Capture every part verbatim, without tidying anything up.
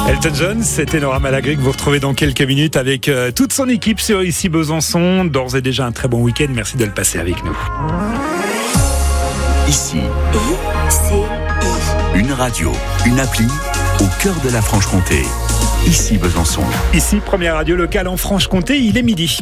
Elton John, c'était Nora Malagré que vous retrouvez dans quelques minutes avec euh, toute son équipe sur Ici Besançon. D'ores et déjà un très bon week-end, merci de le passer avec nous. Ici, une radio, une appli au cœur de la Franche-Comté. Ici Besançon. Ici, première radio locale en Franche-Comté, il est midi.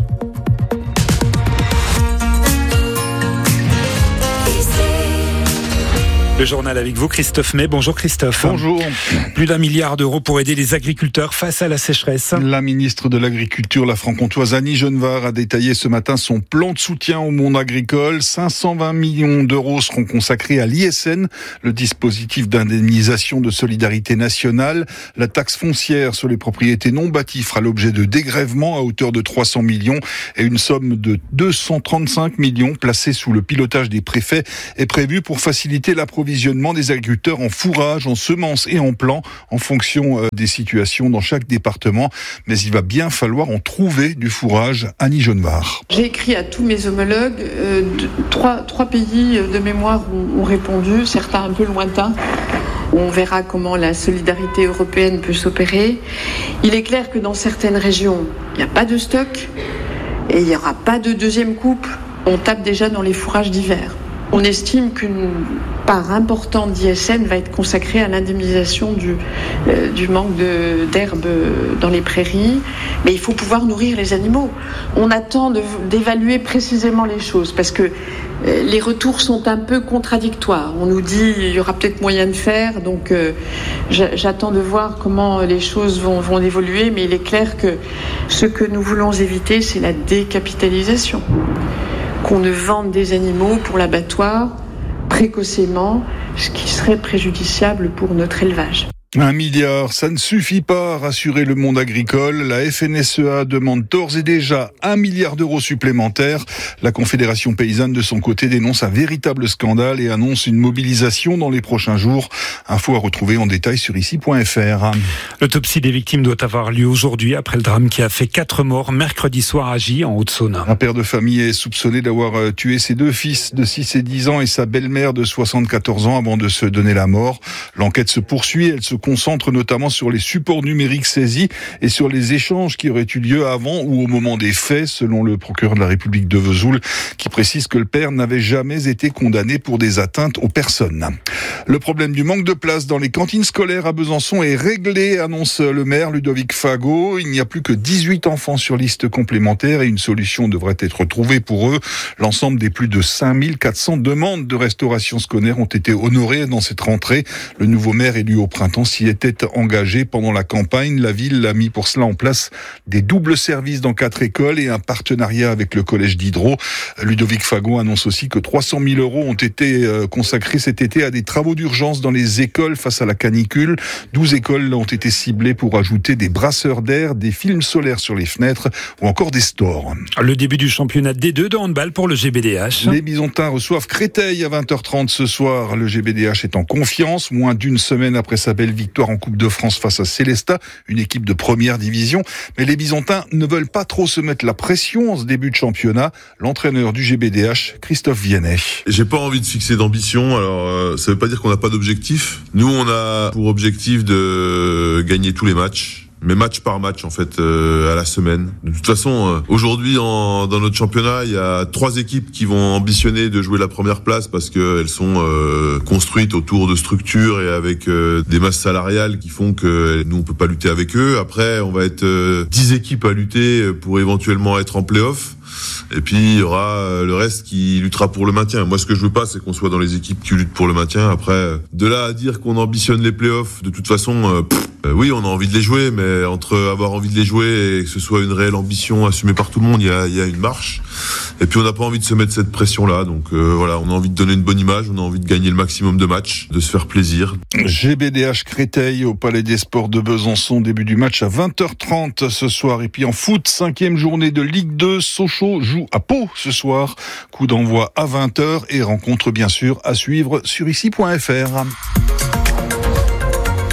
Le journal avec vous, Christophe May. Bonjour Christophe. Bonjour. Plus d'un milliard d'euros pour aider les agriculteurs face à la sécheresse. La ministre de l'Agriculture, la franc-comtoise Annie Genevard, a détaillé ce matin son plan de soutien au monde agricole. cinq cent vingt millions d'euros seront consacrés à l'I S N, le dispositif d'indemnisation de solidarité nationale. La taxe foncière sur les propriétés non bâties fera l'objet de dégrèvements à hauteur de trois cents millions et une somme de deux cent trente-cinq millions placée sous le pilotage des préfets est prévue pour faciliter l'approvisionnement des agriculteurs en fourrage, en semences et en plants en fonction des situations dans chaque département. Mais il va bien falloir en trouver du fourrage. Annie Genevard. J'ai écrit à tous mes homologues. Euh, de, trois, trois pays de mémoire ont, ont répondu, certains un peu lointains. On verra comment la solidarité européenne peut s'opérer. Il est clair que dans certaines régions, il n'y a pas de stock et il n'y aura pas de deuxième coupe. On tape déjà dans les fourrages d'hiver. On estime qu'une part importante d'I S N va être consacrée à l'indemnisation du, euh, du manque de, d'herbe dans les prairies. Mais il faut pouvoir nourrir les animaux. On attend de, d'évaluer précisément les choses parce que euh, les retours sont un peu contradictoires. On nous dit qu'il y aura peut-être moyen de faire, donc euh, j'attends de voir comment les choses vont, vont évoluer. Mais il est clair que ce que nous voulons éviter, c'est la décapitalisation. Qu'on ne vende des animaux pour l'abattoir précocement, ce qui serait préjudiciable pour notre élevage. Un milliard, ça ne suffit pas à rassurer le monde agricole. La F N S E A demande d'ores et déjà un milliard d'euros supplémentaires. La Confédération paysanne, de son côté, dénonce un véritable scandale et annonce une mobilisation dans les prochains jours. Info à retrouver en détail sur ici point f r. L'autopsie des victimes doit avoir lieu aujourd'hui après le drame qui a fait quatre morts mercredi soir à Gy, en Haute-Saône. Un père de famille est soupçonné d'avoir tué ses deux fils de six et dix ans et sa belle-mère de soixante-quatorze ans avant de se donner la mort. L'enquête se poursuit, elle se concentre notamment sur les supports numériques saisis et sur les échanges qui auraient eu lieu avant ou au moment des faits, selon le procureur de la République de Vesoul, qui précise que le père n'avait jamais été condamné pour des atteintes aux personnes. Le problème du manque de place dans les cantines scolaires à Besançon est réglé, annonce le maire Ludovic Fagot. Il n'y a plus que dix-huit enfants sur liste complémentaire et une solution devrait être trouvée pour eux. L'ensemble des plus de cinq mille quatre cents demandes de restauration scolaire ont été honorées dans cette rentrée. Le nouveau maire élu au printemps s'y était engagé pendant la campagne. La ville a mis pour cela en place des doubles services dans quatre écoles et un partenariat avec le collège d'Hydro. Ludovic Fagot annonce aussi que trois cent mille euros ont été consacrés cet été à des travaux d'urgence dans les écoles face à la canicule. douze écoles ont été ciblées pour ajouter des brasseurs d'air, des films solaires sur les fenêtres ou encore des stores. Le début du championnat D deux de handball pour le G B D H. Les Bisontins reçoivent Créteil à vingt heures trente ce soir. Le G B D H est en confiance, moins d'une semaine après sa belle victoire en Coupe de France face à Célestat, une équipe de première division. Mais les Bisontins ne veulent pas trop se mettre la pression en ce début de championnat. L'entraîneur du G B D H, Christophe Viennet. J'ai pas envie de fixer d'ambition, alors euh, ça veut pas dire qu'on n'a pas d'objectif. Nous, on a pour objectif de gagner tous les matchs. Mais match par match en fait euh, à la semaine. De toute façon, euh, aujourd'hui en, dans notre championnat, il y a trois équipes qui vont ambitionner de jouer la première place parce que elles sont euh, construites autour de structures et avec euh, des masses salariales qui font que nous on peut pas lutter avec eux. Après, on va être euh, dix équipes à lutter pour éventuellement être en play-off. Et puis il y aura le reste qui luttera pour le maintien. Moi, ce que je veux pas, c'est qu'on soit dans les équipes qui luttent pour le maintien. Après, de là à dire qu'on ambitionne les playoffs, de toute façon, euh, pff, euh, oui, on a envie de les jouer, mais entre avoir envie de les jouer et que ce soit une réelle ambition assumée par tout le monde, il y a, il y a une marche. Et puis on n'a pas envie de se mettre cette pression-là. Donc euh, voilà, on a envie de donner une bonne image, on a envie de gagner le maximum de matchs, de se faire plaisir. G B D H Créteil au Palais des Sports de Besançon, début du match à vingt heures trente ce soir. Et puis en foot, cinquième journée de Ligue deux, Sochaux joue à Pau ce soir. Coup d'envoi à vingt heures et rencontre bien sûr à suivre sur ici point f r.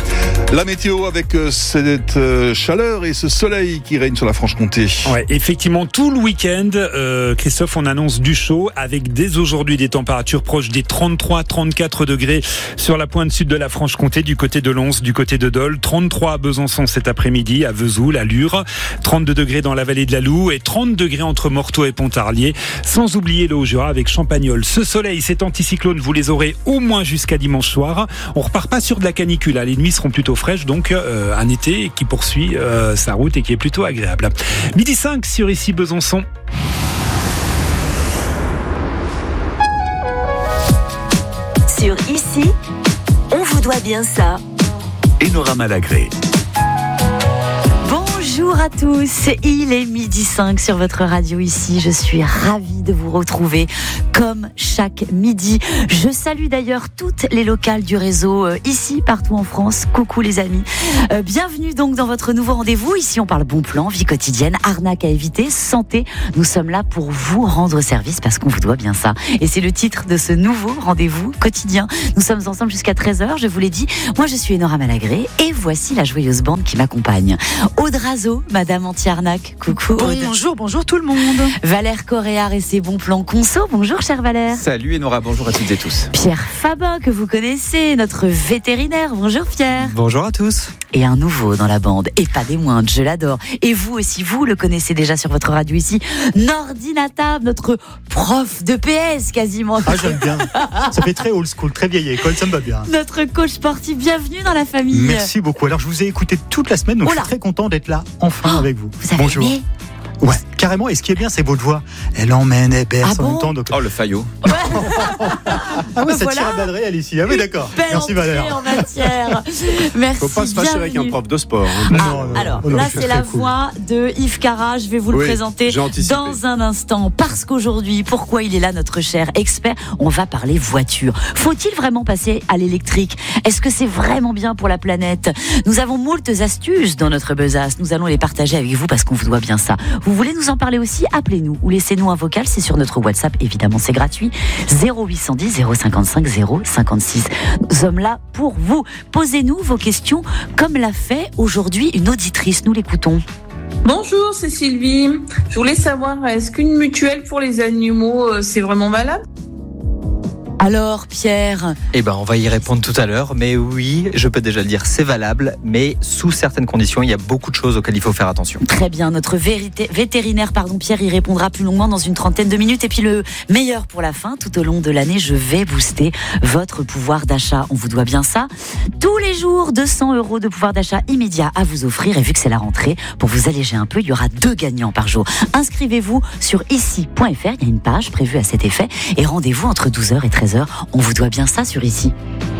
La météo avec cette chaleur et ce soleil qui règne sur la Franche-Comté. Ouais, effectivement, tout le week-end, euh, Christophe, on annonce du chaud avec dès aujourd'hui des températures proches des trente-trois à trente-quatre degrés sur la pointe sud de la Franche-Comté, du côté de Lons, du côté de Dole, trente-trois à Besançon cet après-midi, à Vesoul, à Lure, trente-deux degrés dans la vallée de la Loue et trente degrés entre Morteau et Pontarlier, sans oublier le Haut-Jura avec Champagnole. Ce soleil, cet anticyclone, vous les aurez au moins jusqu'à dimanche soir. On repart pas sur de la canicule, hein. Les nuits seront plutôt fraîche, donc euh, un été qui poursuit euh, sa route et qui est plutôt agréable. Midi cinq sur Ici Besançon. Sur Ici, on vous doit bien ça. Enora Malagré. Bonjour à tous, il est midi cinq sur votre radio Ici. Je suis ravie de vous retrouver comme chaque midi. Je salue d'ailleurs toutes les locales du réseau euh, ici, partout en France. Coucou les amis. Euh, bienvenue donc dans votre nouveau rendez-vous. Ici, on parle bon plan, vie quotidienne, arnaque à éviter, santé. Nous sommes là pour vous rendre service parce qu'on vous doit bien ça. Et c'est le titre de ce nouveau rendez-vous quotidien. Nous sommes ensemble jusqu'à treize heures, je vous l'ai dit. Moi, je suis Enora Malagré et voici la joyeuse bande qui m'accompagne. Aude Razo, Madame Anti-Arnaque. Coucou Aude. Bonjour, bonjour tout le monde. Valère Coréard et ses bons plans conso. Bonjour cher Valère. Salut Enora, bonjour à toutes et tous. Pierre Fabin, que vous connaissez, notre vétérinaire. Bonjour Pierre. Bonjour à tous. Et un nouveau dans la bande, et pas des moindres, je l'adore. Et vous aussi, vous le connaissez déjà sur votre radio ici, Nordinata, notre prof de P S quasiment. Ah, j'aime bien. Ça fait très old school, très vieille école, ça me va bien. Notre coach sportif, bienvenue dans la famille. Merci beaucoup. Alors, je vous ai écouté toute la semaine, donc Oula. je suis très content d'être là, enfin, Oh, avec vous. Vous avez Bonjour. aimé ? Ouais, carrément. Et ce qui est bien, c'est votre voix. Elle emmène, elle berce Ah en bon même temps. Donc... Oh le faillot. Ah ouais, ça Voilà. tire à balles réelles ici. Ah oui, d'accord. Belle Merci entrée Valère. en matière. Merci. Faut pas se fâcher avec un prof de sport. Hein. Non, Ah, non, non, alors, non, non, là, je suis c'est très la cool. voix de Yves Cara. Je vais vous le Oui, présenter j'ai anticipé. dans un instant. Parce qu'aujourd'hui, pourquoi il est là, notre cher expert ? On va parler voiture. Faut-il vraiment passer à l'électrique ? Est-ce que c'est vraiment bien pour la planète ? Nous avons moultes astuces dans notre besace. Nous allons les partager avec vous parce qu'on vous doit bien ça. Vous voulez nous en parler aussi ? Appelez-nous ou laissez-nous un vocal. C'est sur notre WhatsApp, évidemment, c'est gratuit. zéro huit cent dix zéro cinquante-cinq zéro cinquante-six. Nous sommes là pour vous. Posez-nous vos questions comme l'a fait aujourd'hui une auditrice. Nous l'écoutons. Bonjour, c'est Sylvie. Je voulais savoir, est-ce qu'une mutuelle pour les animaux, euh, c'est vraiment valable ? Alors, Pierre, Eh ben, on va y répondre tout à l'heure. Mais oui, je peux déjà le dire, c'est valable. Mais sous certaines conditions, il y a beaucoup de choses auxquelles il faut faire attention. très bien. Notre vérité, vétérinaire, pardon, Pierre, y répondra plus longuement dans une trentaine de minutes. Et puis le meilleur pour la fin, tout au long de l'année, je vais booster votre pouvoir d'achat. On vous doit bien ça. Tous les jours, deux cents euros de pouvoir d'achat immédiat à vous offrir. Et vu que c'est la rentrée, pour vous alléger un peu, il y aura deux gagnants par jour. Inscrivez-vous sur ici point f r. Il y a une page prévue à cet effet. Et rendez-vous entre douze heures et treize heures. On vous doit bien ça sur Ici.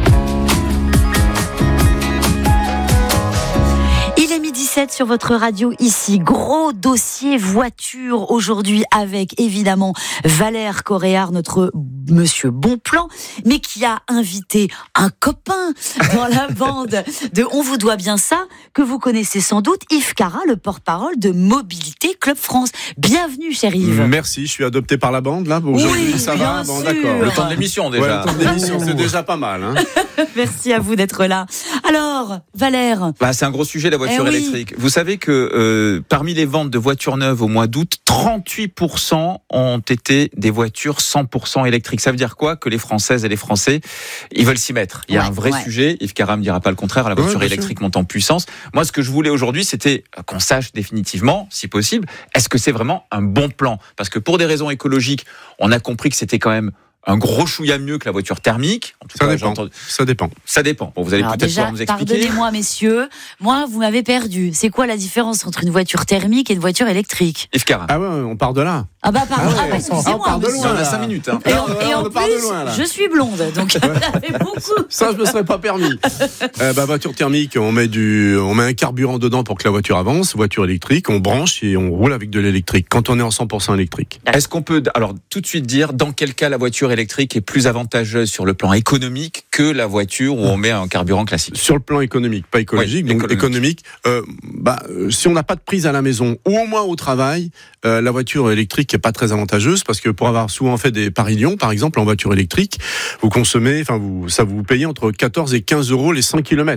Il est midi sept sur votre radio Ici. Gros dossier voiture aujourd'hui avec évidemment Valère Coréard, notre monsieur bon plan, mais qui a invité un copain dans la bande de On vous doit bien ça, que vous connaissez sans doute, Yves Cara, le porte-parole de Mobilité Club France. Bienvenue, cher Yves. Merci, je suis adopté par la bande là. Aujourd'hui, Oui, ça bien va. Bon, sûr. d'accord. Le temps de l'émission Ouais, le temps de l'émission, c'est déjà pas mal. Hein. Merci à vous d'être là. Alors, Valère. Bah, c'est un gros sujet, la voiture Eh oui. électrique. Vous savez que euh, parmi les ventes de voitures neuves au mois d'août, trente-huit pour cent ont été des voitures cent pour cent électriques. Ça veut dire quoi ? Que les Françaises et les Français, ils veulent s'y mettre. Il y a Ouais, un vrai ouais. sujet. Yves Cara me dira pas le contraire. La voiture Ouais, bien électrique monte en puissance. Moi, ce que je voulais aujourd'hui, c'était qu'on sache définitivement, si possible, est-ce que c'est vraiment un bon plan ? Parce que pour des raisons écologiques, on a compris que c'était quand même un gros chouïa mieux que la voiture thermique. En tout Ça cas, j'ai dépend. entendu- Ça dépend. Ça dépend. Bon, vous allez Alors peut-être déjà, pouvoir nous expliquer. pardonnez-moi messieurs, moi vous m'avez perdu. C'est quoi la différence entre une voiture thermique et une voiture électrique ? Yves Cara. Ah ouais, on part de là. Ah bah pardon, Ah ouais, ah bah, on excusez-moi. part de monsieur. loin, On a là. cinq minutes. Hein. Et en, Ah, et en on part de plus, loin, là. je suis blonde, donc ça fait beaucoup. Ça, je me serais pas permis. euh, bah, voiture thermique, on met du, on met un carburant dedans pour que la voiture avance. Voiture électrique, on branche et on roule avec de l'électrique. Quand on est en cent pour cent électrique. Est-ce qu'on peut alors tout de suite dire dans quel cas la voiture électrique est plus avantageuse sur le plan économique que la voiture où on met un carburant classique ? Sur le plan économique, pas écologique, Oui, donc économique. économique. euh, bah, euh, si on n'a pas de prise à la maison ou au moins au travail, euh, la voiture électrique est pas très avantageuse parce que pour avoir souvent fait des Paris-Lyon, par exemple, en voiture électrique, vous consommez, enfin, vous, ça vous paye entre quatorze et quinze euros les cent kilomètres.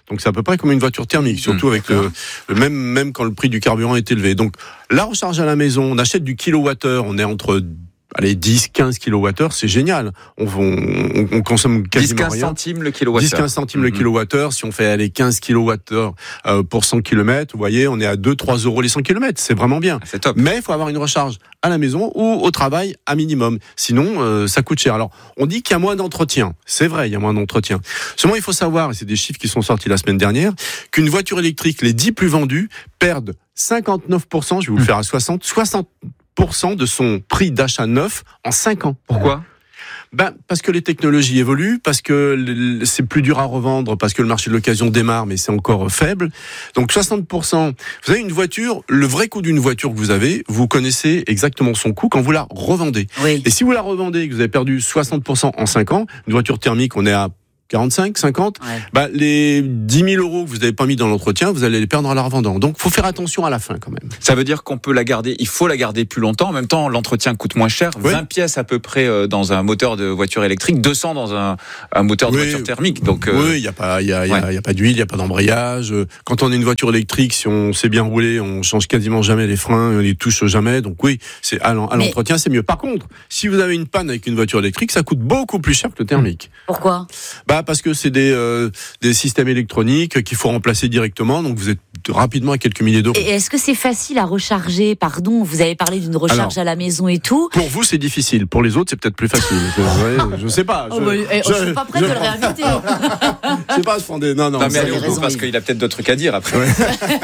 Donc c'est à peu près comme une voiture thermique, surtout mmh, avec le, le même même quand le prix du carburant est élevé. Donc la recharge à la maison, on achète du kilowattheure, on est entre allez, dix, quinze kilowattheures, c'est génial. On, on, on consomme quasiment rien. dix, quinze centimes le kilowattheure. dix, quinze centimes mmh. le kilowattheure. Si on fait aller quinze kilowattheures euh, pour cent kilomètres, vous voyez, on est à deux, trois euros les cent kilomètres. C'est vraiment bien. C'est top. Mais il faut avoir une recharge à la maison ou au travail à minimum. Sinon, euh, ça coûte cher. Alors, on dit qu'il y a moins d'entretien. C'est vrai, il y a moins d'entretien. Seulement, il faut savoir, et c'est des chiffres qui sont sortis la semaine dernière, qu'une voiture électrique, les dix plus vendues, perdent cinquante-neuf pour cent, je vais vous le faire à soixante, soixante pour cent de son prix d'achat neuf en cinq ans. Pourquoi ? Ben, parce que les technologies évoluent, parce que c'est plus dur à revendre, parce que le marché de l'occasion démarre, mais c'est encore faible. Donc soixante pour cent. Vous avez une voiture, le vrai coût d'une voiture que vous avez, vous connaissez exactement son coût quand vous la revendez. Oui. Et si vous la revendez et que vous avez perdu soixante pour cent en cinq ans, une voiture thermique, on est à quarante-cinq, cinquante, ouais. bah, les dix mille euros que vous n'avez pas mis dans l'entretien, vous allez les perdre en la revendant. Donc, faut faire attention à la fin, quand même. Ça veut dire qu'on peut la garder, il faut la garder plus longtemps. En même temps, l'entretien coûte moins cher. Oui. vingt pièces à peu près dans un moteur de voiture électrique, deux cents dans un, un moteur de oui. voiture thermique. Donc, euh... oui, il n'y a pas, il y a, il y a, ouais. il y a pas d'huile, il n'y a pas d'embrayage. Quand on a une voiture électrique, si on sait bien rouler, on change quasiment jamais les freins, on les touche jamais. Donc oui, c'est à l'entretien, Mais... c'est mieux. Par contre, si vous avez une panne avec une voiture électrique, ça coûte beaucoup plus cher que le thermique. Pourquoi? Bah, parce que c'est des, Euh, des systèmes électroniques qu'il faut remplacer directement, donc vous êtes rapidement à quelques milliers d'euros. Et est-ce que c'est facile à recharger? Pardon, vous avez parlé d'une recharge Alors, à la maison et tout. Pour vous, c'est difficile. Pour les autres, c'est peut-être plus facile. je, je sais pas. Je, oh bah, eh, je, je suis pas prête je, de le réinviter. Je sais pas, je fondais. Non, non. Non mais allez au bout parce qu'il a peut-être d'autres trucs à dire après. Ouais.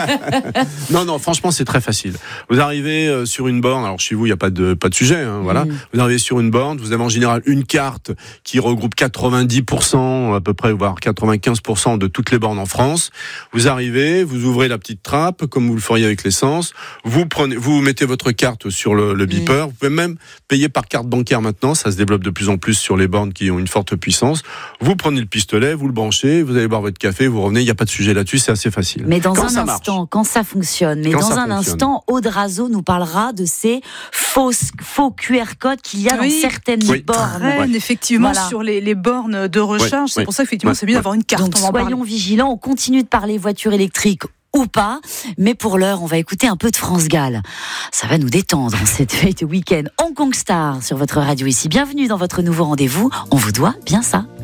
non, non. Franchement, c'est très facile. Vous arrivez euh, sur une borne. Alors chez vous, il y a pas de pas de sujet. Hein, voilà. Mm. Vous arrivez sur une borne. Vous avez en général une carte qui regroupe quatre-vingt-dix pour cent à peu près, voire quatre-vingt-quinze pour cent de toutes les bornes en France. Vous arrivez, vous ouvrez la petite trappe, comme vous le feriez avec l'essence. Vous prenez, vous mettez votre carte sur le, le beeper. Mmh. Vous pouvez même payer par carte bancaire maintenant. Ça se développe de plus en plus sur les bornes qui ont une forte puissance. Vous prenez le pistolet, vous le branchez, vous allez boire votre café, vous revenez. Il n'y a pas de sujet là-dessus. C'est assez facile. Mais dans quand un instant, marche. quand ça fonctionne, mais quand dans un fonctionne. instant, Aude Razeau nous parlera de ces faux, faux Q R codes qu'il y a oui. dans certaines oui. bornes. Ouais. Effectivement, voilà. sur les, les bornes de recharge. Oui. C'est oui. pour ça qu'effectivement, oui. c'est mieux d'avoir une carte. Donc, soyons vigilants. On continue de parler voiture électrique ou pas, mais pour l'heure, on va écouter un peu de France Gall. Ça va nous détendre en cette fête week-end. Hong Kong Star sur votre radio ici. Bienvenue dans votre nouveau rendez-vous. On vous doit bien ça.